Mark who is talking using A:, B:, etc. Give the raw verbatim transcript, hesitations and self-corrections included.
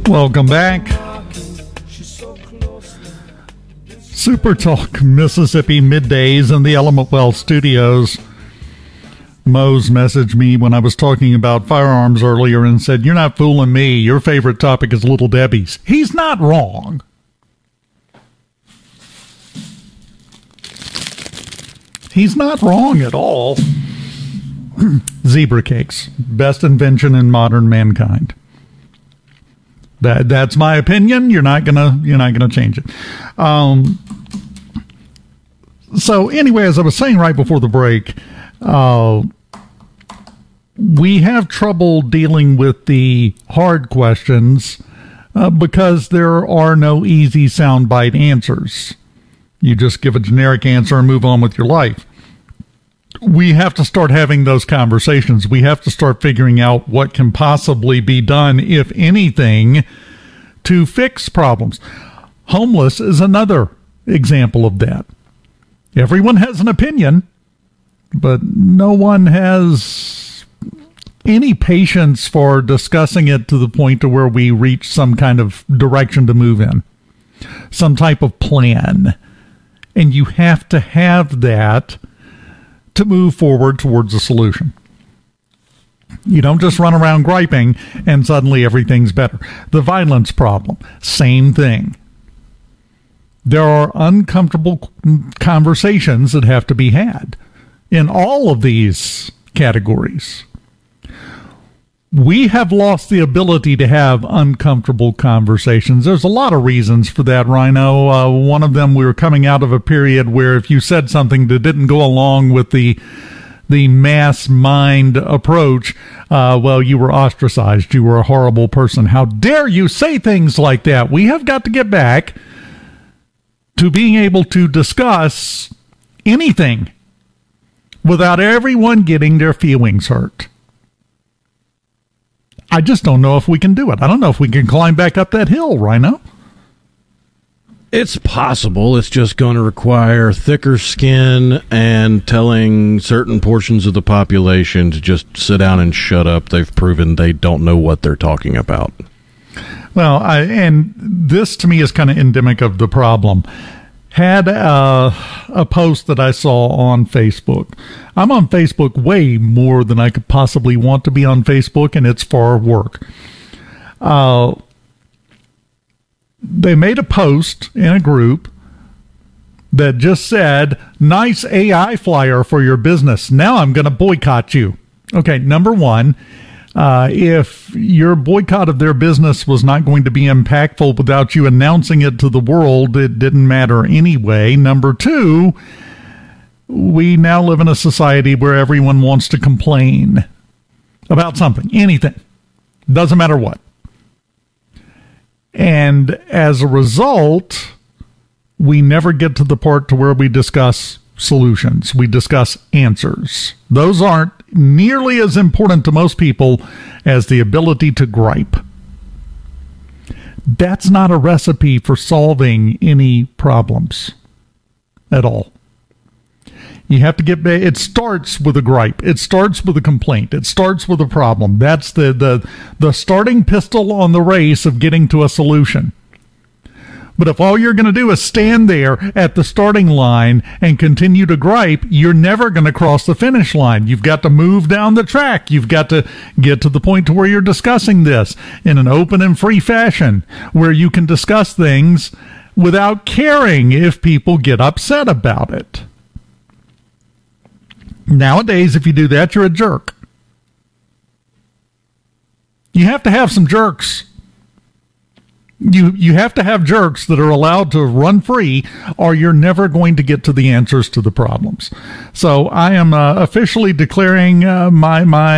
A: Welcome back. Super Talk Mississippi middays in the Element Wealth Studios. Mose messaged me when I was talking about firearms earlier and said, "You're not fooling me. Your favorite topic is Little Debbie's." He's not wrong. He's not wrong at all. Zebra cakes, best invention in modern mankind. That that's my opinion. You're not gonna you're not gonna change it. Um. So anyway, as I was saying right before the break, uh, we have trouble dealing with the hard questions uh, because there are no easy soundbite answers. You just give a generic answer and move on with your life. We have to start having those conversations. We have to start figuring out what can possibly be done, if anything, to fix problems. Homeless is another example of that. Everyone has an opinion, but no one has any patience for discussing it to the point to where we reach some kind of direction to move in, some type of plan. And you have to have that to move forward towards a solution. You don't just run around griping and suddenly everything's better. The violence problem, same thing. There are uncomfortable conversations that have to be had in all of these categories. We have lost the ability to have uncomfortable conversations. There's a lot of reasons for that, Rhino. Uh, one of them, we were coming out of a period where if you said something that didn't go along with the the mass mind approach, uh, well, you were ostracized. You were a horrible person. How dare you say things like that? We have got to get back to being able to discuss anything without everyone getting their feelings hurt. I just don't know if we can do it. I don't know if we can climb back up that hill, Rhino.
B: It's possible. It's just going to require thicker skin and telling certain portions of the population to just sit down and shut up. They've proven they don't know what they're talking about.
A: Well, I, and this to me is kind of endemic of the problem. Had a, a post that I saw on Facebook. I'm on Facebook way more than I could possibly want to be on Facebook, and it's for work. Uh, they made a post in a group that just said, "Nice A I flyer for your business. Now I'm going to boycott you." Okay, number one, uh, if your boycott of their business was not going to be impactful without you announcing it to the world, it didn't matter anyway. Number two, we now live in a society where everyone wants to complain about something, anything. Doesn't matter what. And as a result, we never get to the part to where we discuss solutions. We discuss answers. Those aren't nearly as important to most people as the ability to gripe. That's not a recipe for solving any problems at all. You have to get, it starts with a gripe. It starts with a complaint. It starts with a problem. That's the, the, the starting pistol on the race of getting to a solution. But if all you're going to do is stand there at the starting line and continue to gripe, you're never going to cross the finish line. You've got to move down the track. You've got to get to the point to where you're discussing this in an open and free fashion, where you can discuss things without caring if people get upset about it. Nowadays, if you do that, you're a jerk. You have to have some jerks. You you have to have jerks that are allowed to run free, or you're never going to get to the answers to the problems. So I am uh, officially declaring uh, my my